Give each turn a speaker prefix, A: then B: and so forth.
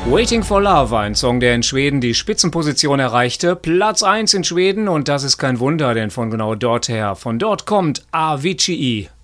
A: Waiting for Love war ein Song, der in Schweden die Spitzenposition erreichte. Platz 1 in Schweden und das ist kein Wunder, denn von genau dort her, von dort kommt Avicii.